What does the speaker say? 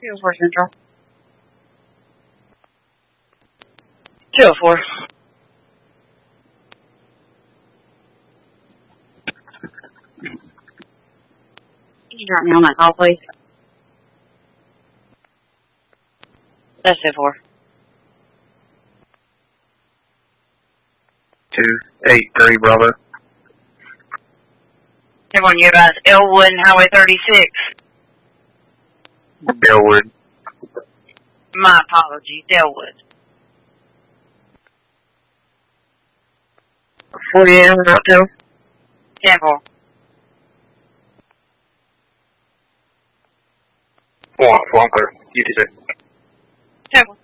204 Central. 204. Can you drop me on that call, please? That's 204. 283 Bravo. Everyone, you guys, Elwood and Highway 36. Elwood. My apologies, Elwood. 48 on Route 2. 10-4. 1 clear. You 2 10-4.